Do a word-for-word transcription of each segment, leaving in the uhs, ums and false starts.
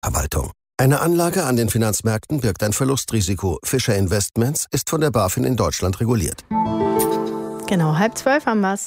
Verwaltung. Eine Anlage an den Finanzmärkten birgt ein Verlustrisiko. Fischer Investments ist von der BaFin in Deutschland reguliert. Genau, halb zwölf haben wir's.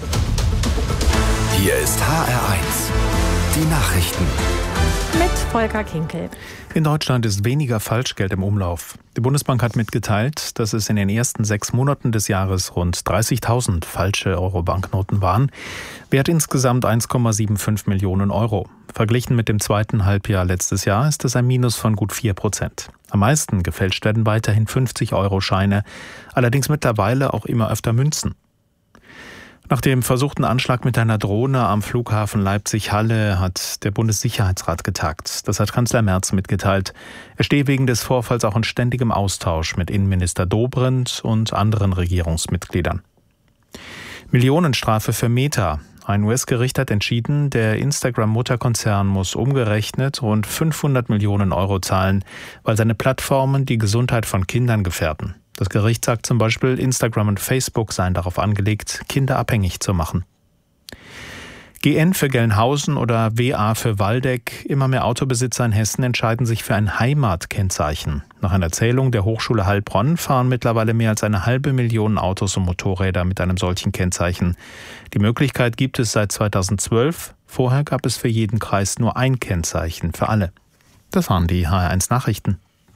Hier ist H R eins, die Nachrichten. Mit Volker Kinkel. In Deutschland ist weniger Falschgeld im Umlauf. Die Bundesbank hat mitgeteilt, dass es in den ersten sechs Monaten des Jahres rund dreißigtausend falsche Euro-Banknoten waren. Wert insgesamt eins Komma fünfundsiebzig Millionen Euro. Verglichen mit dem zweiten Halbjahr letztes Jahr ist es ein Minus von gut vier Prozent. Am meisten gefälscht werden weiterhin fünfzig-Euro-Scheine, allerdings mittlerweile auch immer öfter Münzen. Nach dem versuchten Anschlag mit einer Drohne am Flughafen Leipzig-Halle hat der Bundessicherheitsrat getagt. Das hat Kanzler Merz mitgeteilt. Er stehe wegen des Vorfalls auch in ständigem Austausch mit Innenminister Dobrindt und anderen Regierungsmitgliedern. Millionenstrafe für Meta. Ein U S-Gericht hat entschieden, der Instagram-Mutterkonzern muss umgerechnet rund fünfhundert Millionen Euro zahlen, weil seine Plattformen die Gesundheit von Kindern gefährden. Das Gericht sagt zum Beispiel, Instagram und Facebook seien darauf angelegt, Kinder abhängig zu machen. G N für Gelnhausen oder W A für Waldeck. Immer mehr Autobesitzer in Hessen entscheiden sich für ein Heimatkennzeichen. Nach einer Zählung der Hochschule Heilbronn fahren mittlerweile mehr als eine halbe Million Autos und Motorräder mit einem solchen Kennzeichen. Die Möglichkeit gibt es seit zweitausendzwölf. Vorher gab es für jeden Kreis nur ein Kennzeichen für alle. Das waren die H R eins Nachrichten.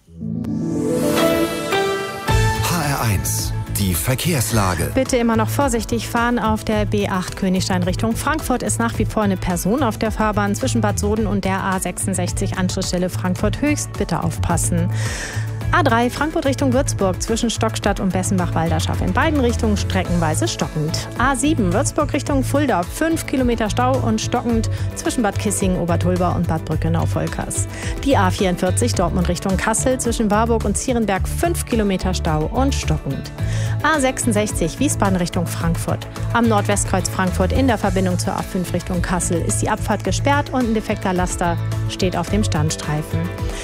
H R eins, die Verkehrslage. Bitte immer noch vorsichtig fahren auf der B acht Königstein Richtung Frankfurt. Ist nach wie vor eine Person auf der Fahrbahn zwischen Bad Soden und der A sechsundsechzig Anschlussstelle Frankfurt Höchst. Bitte aufpassen. A drei Frankfurt Richtung Würzburg zwischen Stockstadt und Bessenbach-Walderschaff in beiden Richtungen streckenweise stockend. A sieben Würzburg Richtung Fulda fünf Kilometer Stau und stockend zwischen Bad Kissingen, Obertulba und Bad Brückenau-Volkers. Die A vierundvierzig Dortmund Richtung Kassel zwischen Warburg und Zierenberg fünf Kilometer Stau und stockend. A sechsundsechzig Wiesbaden Richtung Frankfurt. Am Nordwestkreuz Frankfurt in der Verbindung zur A fünf Richtung Kassel ist die Abfahrt gesperrt und ein defekter Laster steht auf dem Standstreifen.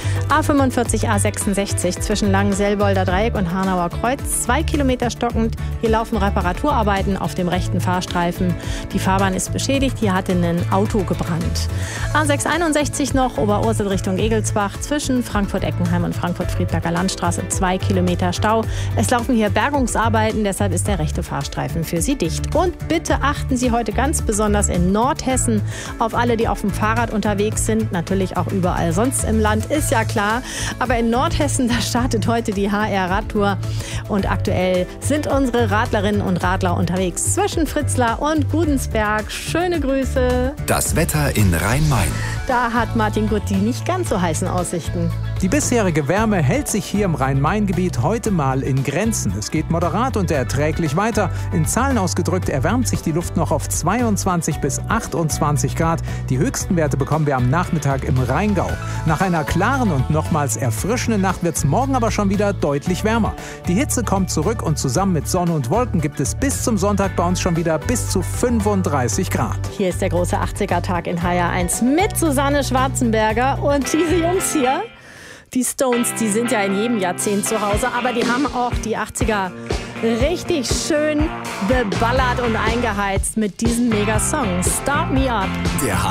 A fünfundvierzig A sechsundsechzig zwischen Langenselbolder Dreieck und Hanauer Kreuz, zwei Kilometer stockend. Hier laufen Reparaturarbeiten auf dem rechten Fahrstreifen. Die Fahrbahn ist beschädigt, hier hatte ein Auto gebrannt. A sechshunderteinundsechzig noch, Oberursel Richtung Egelsbach, zwischen Frankfurt-Eckenheim und Frankfurt-Friedberger Landstraße, zwei Kilometer Stau. Es laufen hier Bergungsarbeiten, deshalb ist der rechte Fahrstreifen für Sie dicht. Und bitte achten Sie heute ganz besonders in Nordhessen auf alle, die auf dem Fahrrad unterwegs sind. Natürlich auch überall sonst im Land, ist ja klar. Aber in Nordhessen, da startet heute die H R-Radtour. Und aktuell sind unsere Radlerinnen und Radler unterwegs zwischen Fritzlar und Gudensberg. Schöne Grüße. Das Wetter in Rhein-Main. Da hat Martin Gutti nicht ganz so heißen Aussichten. Die bisherige Wärme hält sich hier im Rhein-Main-Gebiet heute mal in Grenzen. Es geht moderat und erträglich weiter. In Zahlen ausgedrückt erwärmt sich die Luft noch auf zweiundzwanzig bis achtundzwanzig Grad. Die höchsten Werte bekommen wir am Nachmittag im Rheingau. Nach einer klaren und nochmals erfrischenden Nacht wird es morgen aber schon wieder deutlich wärmer. Die Hitze kommt zurück und zusammen mit Sonne und Wolken gibt es bis zum Sonntag bei uns schon wieder bis zu fünfunddreißig Grad. Hier ist der große achtziger-Tag in H R eins mit Susanne Schwarzenberger und diese Jungs hier. Die Stones, die sind ja in jedem Jahrzehnt zu Hause, aber die haben auch die achtziger richtig schön beballert und eingeheizt mit diesem Mega-Song. Start Me Up. Der